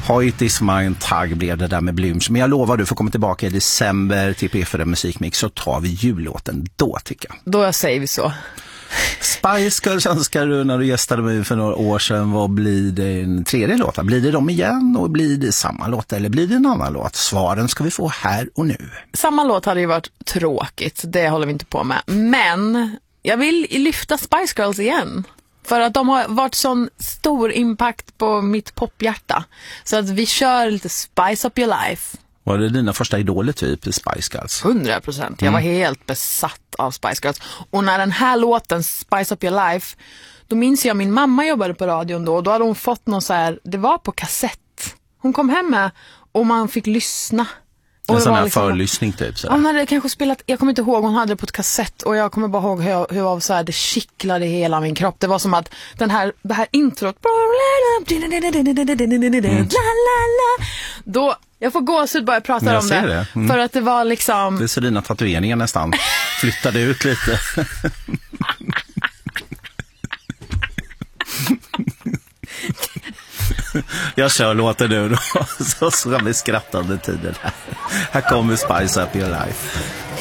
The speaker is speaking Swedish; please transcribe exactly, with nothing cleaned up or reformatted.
Heart is mine tag blev det där med Blooms. Men jag lovar, du får komma tillbaka i december till P fyra Musikmix, så tar vi jullåten då, tycker jag. Då säger vi så. Spice Girls önskar du när du gästade mig för några år sedan. Vad blir det en tredje låt? Blir det dem igen och blir det samma låt eller blir det en annan låt? Svaren ska vi få här och nu. Samma låt hade ju varit tråkigt, det håller vi inte på med. Men jag vill lyfta Spice Girls igen. För att de har varit sån stor impact på mitt pophjärta. Så att vi kör lite Spice Up Your Life. Var det dina första idoler typ, Spice Girls? hundra procent. Jag var mm. helt besatt av Spice Girls. Och när den här låten, Spice Up Your Life, då minns jag min mamma jobbade på radion då. Och då hade hon fått någon så här, det var på kassett. Hon kom hem med och man fick lyssna. Och en sån här liksom, förlyssning typ så. Hon hade kanske spelat, jag kommer inte ihåg, hon hade det på ett kassett och jag kommer bara ihåg hur, jag, hur jag var så här, det kittlade i hela min kropp. Det var som att den här, det här introt mm. då, jag får gåshud bara jag pratar jag om det, det. Mm. för att det var liksom, det är så dina tatueringar nästan flyttade ut lite. Jag kör låten nu då, så ska vi skrattande tiden här. Här kommer Spice Up Your Life.